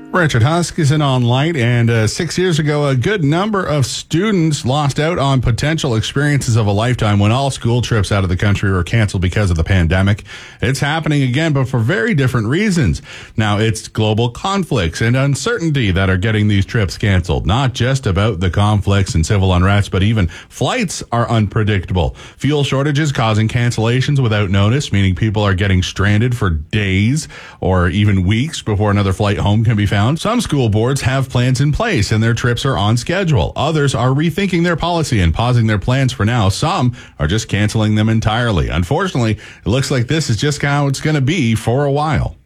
Richard Huskisson on Light, and 6 years ago, a good number of students lost out on potential experiences of a lifetime when all school trips out of the country were canceled because of the pandemic. It's happening again, but for very different reasons. Now, it's global conflicts and uncertainty that are getting these trips canceled. Not just about the conflicts and civil unrest, but even flights are unpredictable. Fuel shortages causing cancellations without notice, meaning people are getting stranded for days or even weeks before another flight home can be found. Some school boards have plans in place and their trips are on schedule. Others are rethinking their policy and pausing their plans for now. Some are just canceling them entirely. Unfortunately, it looks like this is just how it's going to be for a while.